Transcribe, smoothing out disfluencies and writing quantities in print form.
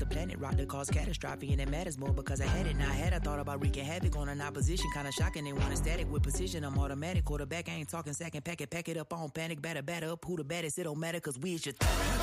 the planet rock that caused catastrophe, and it matters more because I had it. Now I had, I thought about wreaking havoc on an opposition, kinda shocking. They want static with precision. I'm automatic, quarterback. I ain't talking second pack it up on panic, batter up. Who the baddest? It don't matter, cause we is your